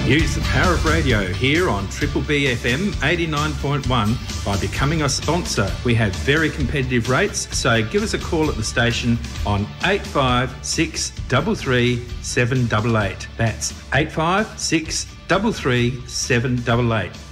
Use the power of radio here on Triple B FM 89.1 by becoming a sponsor. We have very competitive rates, so give us a call at the station on 85633 788. That's 85633 788.